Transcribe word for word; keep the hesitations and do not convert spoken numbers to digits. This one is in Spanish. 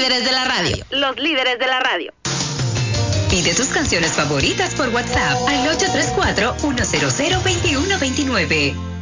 líderes de la radio. Los líderes de la radio. Pide tus canciones favoritas por WhatsApp al ocho tres cuatro, uno cero cero, dos uno dos nueve.